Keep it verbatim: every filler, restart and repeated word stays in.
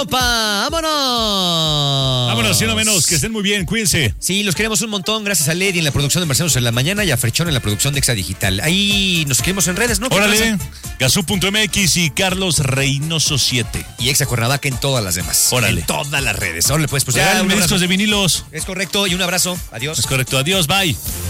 ¡Opa! ¡Vámonos! Vámonos, siendo menos, que estén muy bien, cuídense. Sí, los queremos un montón, gracias a Lady en la producción de Marcianos en la mañana y a Frechón en la producción de Exa Digital. Ahí nos queremos en redes, ¿no? Órale, Gazú punto M X y Carlos Reynoso siete. Y Exa Cuernavaca en todas las demás. Órale. En todas las redes. Órale, pues, pues ya. Regálenme discos de vinilos. Es correcto, y un abrazo. Adiós. Es correcto, adiós, bye.